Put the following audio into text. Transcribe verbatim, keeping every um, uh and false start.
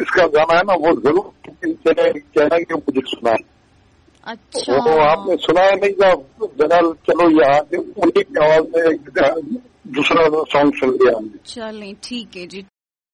इसका गाना है ना वो जरूर कहना कि मुझे सुना है। अच्छा, वो आपने सुना है नहीं क्या? जरा चलो यहाँ उन्हीं की आवाज में दूसरा सॉन्ग सुन लिया हमने। चलें ठीक है जी।